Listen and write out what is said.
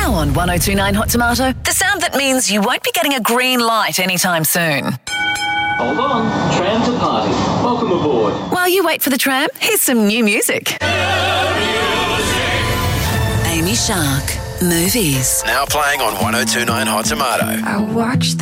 Now on 1029 Hot Tomato, the sound that means you won't be getting a green light anytime soon. Hold on, tram to party. Welcome aboard. While you wait for the tram, here's some new music. Amy Shark, Movies. Now playing on 1029 Hot Tomato. I watched